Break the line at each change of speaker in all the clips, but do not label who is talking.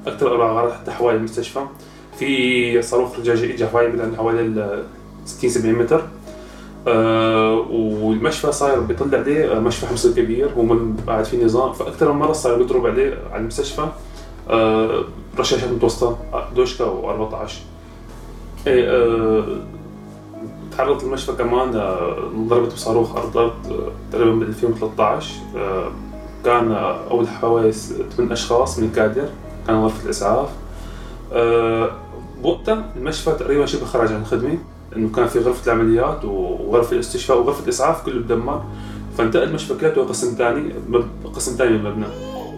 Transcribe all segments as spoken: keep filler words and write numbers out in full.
اكثر اربع غارات حتى حوالي المستشفى. في صاروخ رجاجي اجى حوالي حوالي ستين سبعين متر. آه والمشفى صاير بيطلع عليه مشفى حمص كبير، هو قاعد في نظام، فاكثر من مره صار بيضرب عليه على المستشفى آه رشاشات متوسطه دوشكا وأربعة عشر. ايه آه تعرض المشفى كمان آه انضربت بصاروخ ارضات آه تقريبا بال ألفين وثلاثة عشر. آه كان آه اول حوالي ثمان اشخاص من كادر كان غرفه الاسعاف. آه بوقتها المشفى تقريبا شبه خرج عن الخدمه، انه كان في غرفه العمليات وغرفه الاستشفاء وغرفه الاسعاف كله تدمر، فانتقل المشفى كله قسم ثاني قسم ثاني من المبنى.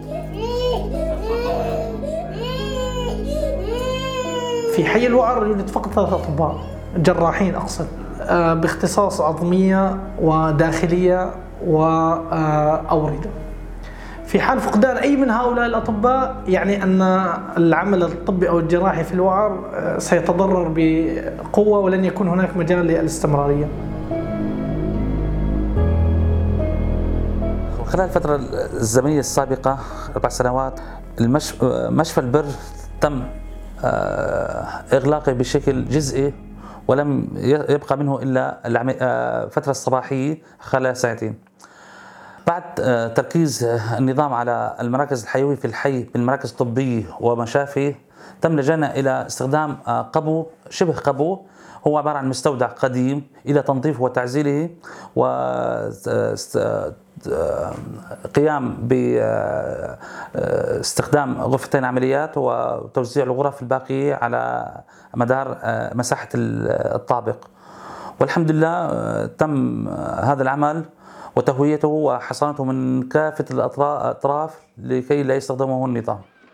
في حي الوعر يوجد فقط ثلاث اطباء جراحين اقصد باختصاص عظميه وداخليه واورده. في حال فقدان أي من هؤلاء الأطباء يعني أن العمل الطبي أو الجراحي في الوعر سيتضرر بقوة ولن يكون هناك مجال للاستمرارية.
خلال الفترة الزمنية السابقة أربع سنوات مشفى البر تم إغلاقه بشكل جزئي ولم يبقى منه إلا الفترة الصباحية خلال ساعتين. بعد تركيز النظام على المراكز الحيوية في الحي بالمراكز الطبية ومشافي، تم لجأنا إلى استخدام قبو شبه قبو، هو عبارة عن مستودع قديم، إلى تنظيفه وتعزيله وقيام باستخدام غرفتين عمليات وتوزيع الغرف الباقية على مدار مساحة الطابق. والحمد لله تم هذا العمل وتهويته وحصانته من كافة الأطراف لكي لا يستخدمه النظام.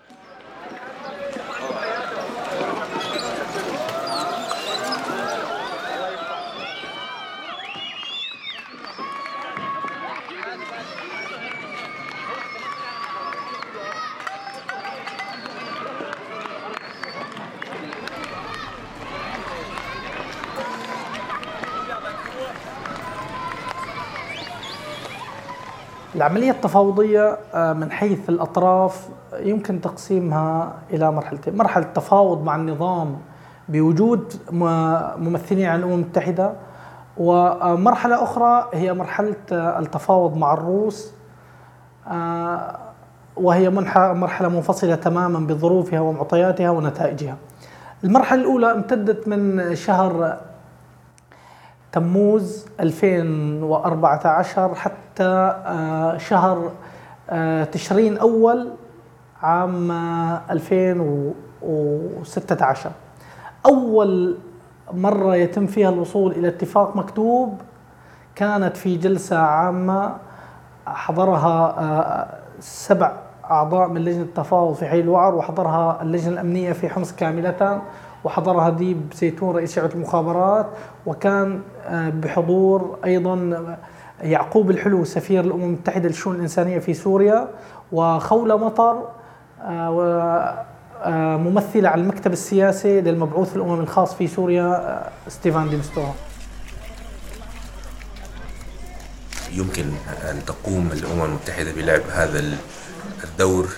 العملية التفاوضية من حيث الأطراف يمكن تقسيمها إلى مرحلتين: مرحلة تفاوض مع النظام بوجود ممثلين عن الأمم المتحدة، ومرحلة أخرى هي مرحلة التفاوض مع الروس، وهي مرحلة منفصلة تماما بظروفها ومعطياتها ونتائجها. المرحلة الأولى امتدت من شهر تموز ألفين وأربعة عشر حتى شهر تشرين أول عام ألفين وستة عشر. أول مرة يتم فيها الوصول إلى اتفاق مكتوب كانت في جلسة عامة حضرها سبع أعضاء من لجنة التفاوض في حي الوعر، وحضرها اللجنة الأمنية في حمص كاملة، وحضرها ديب زيتون رئيس شعبة المخابرات، وكان بحضور أيضا يعقوب الحلو سفير الأمم المتحدة للشؤون الإنسانية في سوريا، وخولة مطر ممثلة على المكتب السياسي للمبعوث الأمم الخاص في سوريا ستيفان دي مستوها.
يمكن أن تقوم الأمم المتحدة بلعب هذا الدور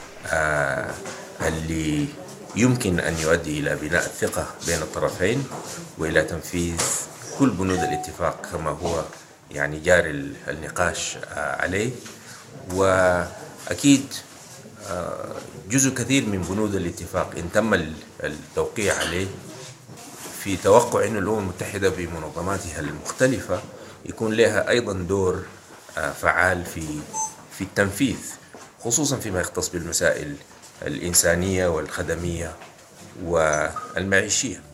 اللي يمكن أن يؤدي إلى بناء الثقة بين الطرفين وإلى تنفيذ كل بنود الاتفاق كما هو يعني جاري النقاش عليه. وأكيد جزء كثير من بنود الاتفاق إن تم التوقيع عليه في توقع أن الأمم المتحدة بمنظماتها المختلفة يكون لها أيضا دور فعال في في التنفيذ، خصوصا فيما يختص بالمسائل الإنسانية والخدمية والمعيشية.